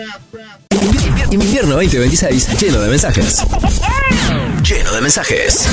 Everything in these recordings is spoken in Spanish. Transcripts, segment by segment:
Invierno 2026, lleno de mensajes. Lleno de mensajes.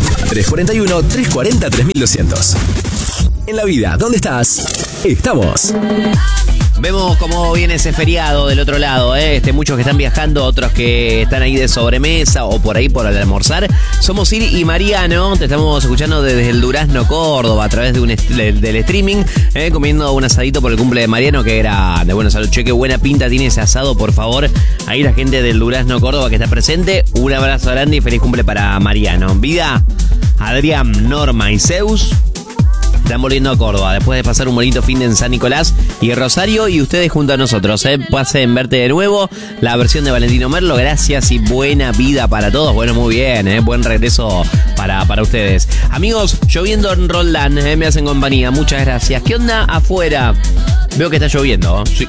341-340-3200. En la vida, ¿dónde estás? Estamos. Vemos cómo viene ese feriado del otro lado, muchos que están viajando, otros que están ahí de sobremesa o por ahí por el almorzar. Somos Siri y Mariano, te estamos escuchando desde el Durazno, Córdoba, a través de del streaming, comiendo un asadito por el cumple de Mariano, que era de buena salud. Che, qué buena pinta tiene ese asado, por favor. Ahí la gente del Durazno, Córdoba, que está presente. Un abrazo grande y feliz cumple para Mariano. Vida, Adrián, Norma y Zeus están volviendo a Córdoba después de pasar un bonito fin de en San Nicolás y Rosario, y ustedes junto a nosotros. Pasen verte de nuevo la versión de Valentino Merlo. Gracias y buena vida para todos. Bueno, muy bien, buen regreso para ustedes. Amigos, lloviendo en Roldán, me hacen compañía. Muchas gracias. ¿Qué onda afuera? Veo que está lloviendo. Sí.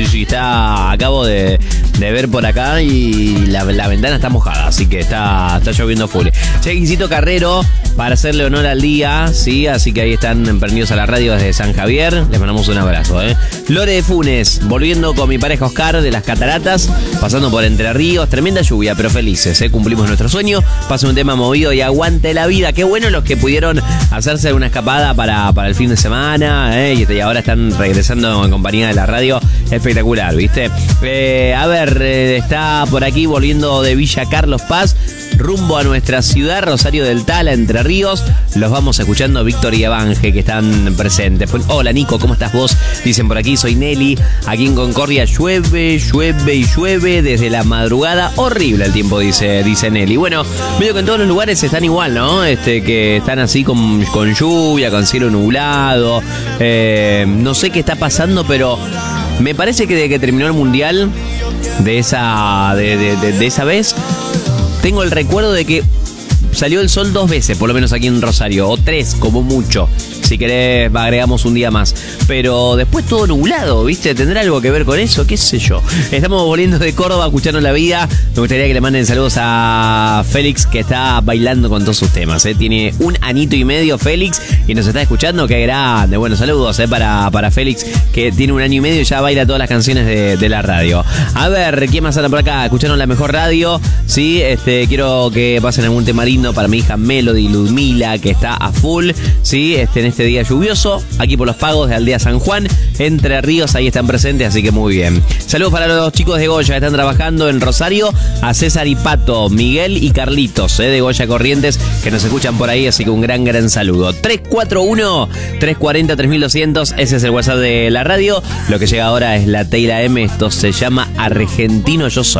Acabo de ver por acá y la ventana está mojada, así que está lloviendo full. Chequisito Carrero para hacerle honor al día, sí, así que ahí están prendidos a la radio desde San Javier. Les mandamos un abrazo, Lore de Funes, volviendo con mi pareja Oscar de las Cataratas, pasando por Entre Ríos. Tremenda lluvia, pero felices, cumplimos nuestro sueño. Pasa un tema movido y aguante la vida. Qué bueno los que pudieron hacerse una escapada para el fin de semana, y ahora están regresando en compañía de la radio. Espectacular, ¿viste? A ver, está por aquí volviendo de Villa Carlos Paz rumbo a nuestra ciudad, Rosario del Tala, Entre Ríos. Los vamos escuchando Víctor y Evanje, que están presentes. Hola Nico, ¿cómo estás vos? Dicen por aquí, soy Nelly. Aquí en Concordia llueve desde la madrugada. Horrible el tiempo, dice Nelly. Bueno, medio que en todos los lugares están igual, ¿no? Que están así con lluvia, con cielo nublado. No sé qué está pasando, pero me parece que desde que terminó el mundial de esa vez, tengo el recuerdo de que salió el sol 2 veces, por lo menos aquí en Rosario, o 3 como mucho. Si querés, agregamos un día más. Pero después todo nublado, ¿viste? ¿Tendrá algo que ver con eso? ¿Qué sé yo? Estamos volviendo de Córdoba, escuchando la vida. Me gustaría que le manden saludos a Félix, que está bailando con todos sus temas. Tiene 1 añito y medio Félix y nos está escuchando. ¡Qué grande! Bueno, saludos para Félix, que tiene 1 año y medio y ya baila todas las canciones de la radio. A ver, ¿quién más anda por acá? Escucharon la mejor radio. Sí, quiero que pasen algún tema lindo para mi hija Melody Ludmila, que está a full. Sí, en este día lluvioso, aquí por los pagos de Aldea San Juan, Entre Ríos, ahí están presentes, así que muy bien. Saludos para los chicos de Goya que están trabajando en Rosario, a César y Pato, Miguel y Carlitos, de Goya Corrientes, que nos escuchan por ahí, así que un gran saludo. 341-340-3200, ese es el WhatsApp de la radio. Lo que llega ahora es la Teila M, esto se llama Argentino Yo Soy.